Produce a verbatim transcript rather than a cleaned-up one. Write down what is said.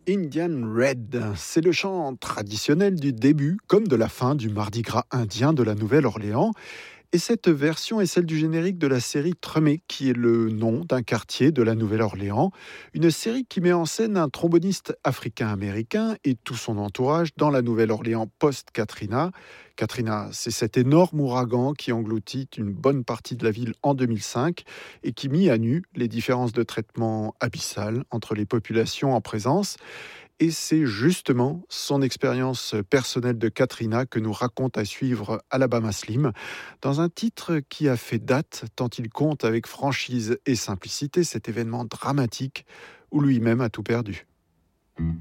Indian Red, c'est le chant traditionnel du début comme de la fin du Mardi Gras indien de la Nouvelle-Orléans. Et cette version est celle du générique de la série Tremé, qui est le nom d'un quartier de la Nouvelle-Orléans. Une série qui met en scène un tromboniste africain-américain et tout son entourage dans la Nouvelle-Orléans post-Katrina. Katrina, c'est cet énorme ouragan qui engloutit une bonne partie de la ville en deux mille cinq et qui mit à nu les différences de traitement abyssales entre les populations en présence. Et c'est justement son expérience personnelle de Katrina que nous raconte à suivre Alabama Slim, dans un titre qui a fait date tant il compte avec franchise et simplicité cet événement dramatique où lui-même a tout perdu.